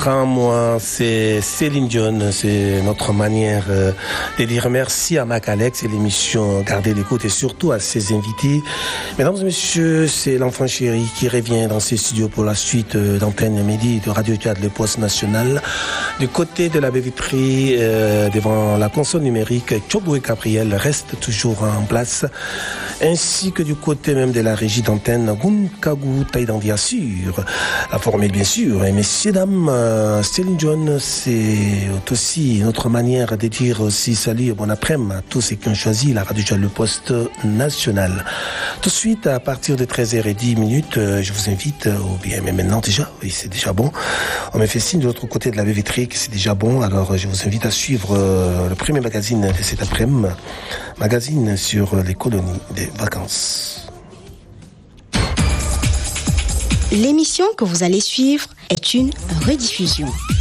Quand moi, c'est Céline Dion, c'est notre manière de dire merci à Mac Alex et l'émission Garder l'écoute et surtout à ses invités. Mesdames et messieurs, c'est l'enfant chéri qui revient dans ses studios pour la suite d'Antenne Midi de Radio-Théâtre Le Poste National. Du côté de la baie vitrée, devant la console numérique, Chobo et Gabriel restent toujours en place. Ainsi que du côté même de la régie d'antenne, Gunkagu Taïdandia sur la formule bien sûr. Et messieurs, dames, Céline Dion, c'est aussi notre manière de dire aussi salut et bon après-midi à tous ceux qui ont choisi la radio Le Poste National. Tout de suite, à partir de 13h10, je vous invite, ou bien mais maintenant déjà, oui c'est déjà bon, on me fait signe de l'autre côté de la baie vitrée que c'est déjà bon, alors je vous invite à suivre le premier magazine de cet après-midi, magazine sur les colonies des vacances. L'émission que vous allez suivre est une rediffusion.